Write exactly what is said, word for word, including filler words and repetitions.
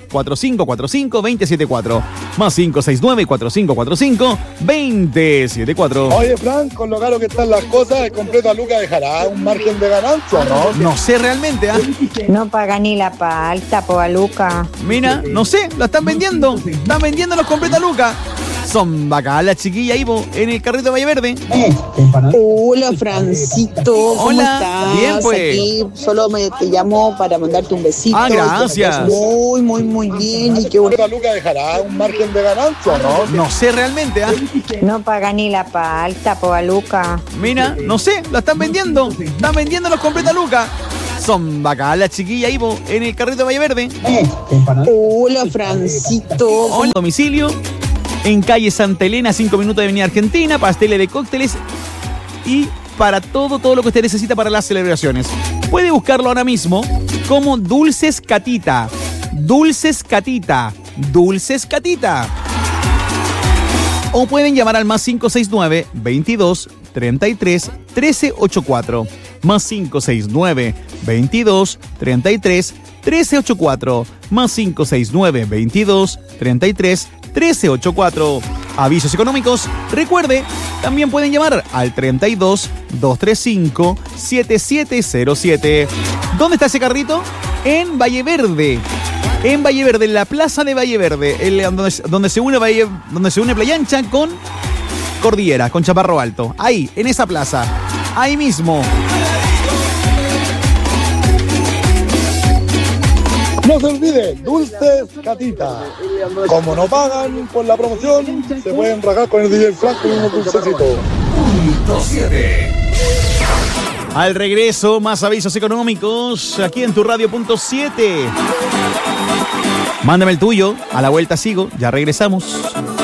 cuatro cinco cuatro cinco, dos cero siete cuatro. Más cinco seis nueve, cuatro cinco cuatro cinco, dos cero siete cuatro. Oye, Fran, con lo caro que están las cosas, el completo a Luca dejará un margen de ganancia, ¿no? No sé realmente, ¿ah? ¿eh? No paga ni la palta, po, a Luca. Mira, no sé, la están vendiendo. Están vendiendo los completos a Luca. Son bacán las chiquillas ahí, po, en el carrito de Valle Verde. Hola, Francito. ¿Cómo Hola, estás? bien, pues. Aquí solo me, te llamo para mandarte un besito. Ah, gracias. Muy, muy, muy bien. Y qué bueno. ¿El completo a Luca dejará un margen de ganancia, no? No sé realmente, ¿ah? ¿eh? No paga ni la palta, po, a Luca. Mira, no sé, la están vendiendo. Están vendiendo los completos a Luca. Son bacán las chiquillas ahí, po, en el carrito de Valle Verde. Hola, Francito. Hola, domicilio. En calle Santa Elena, cinco minutos de Avenida Argentina, pasteles de cócteles y para todo, todo lo que usted necesita para las celebraciones. Puede buscarlo ahora mismo como Dulces Catita. Dulces Catita. Dulces Catita. O pueden llamar al más cinco seis nueve, veintidós, treinta y tres, trece ochenta y cuatro. Más cinco seis nueve, veintidós, treinta y tres, trece ochenta y cuatro. Más cinco seis nueve, veintidós, treinta y tres, trece ochenta y cuatro. Avisos económicos. Recuerde, también pueden llamar al treinta y dos, doscientos treinta y cinco, setenta y siete cero siete. ¿Dónde está ese carrito? En Valle Verde. En Valle Verde, en la plaza de Valle Verde, el, donde, donde, se une Valle, donde se une Playa Ancha con Cordillera, con Chaparro Alto. Ahí, en esa plaza. Ahí mismo. No se olvide, Dulces Catita. Como no pagan por la promoción, se pueden rajar con el D J Frank con unos dulcecitos. Punto siete. Al regreso, más avisos económicos aquí en tu radio punto siete. Mándame el tuyo, a la vuelta sigo, ya regresamos.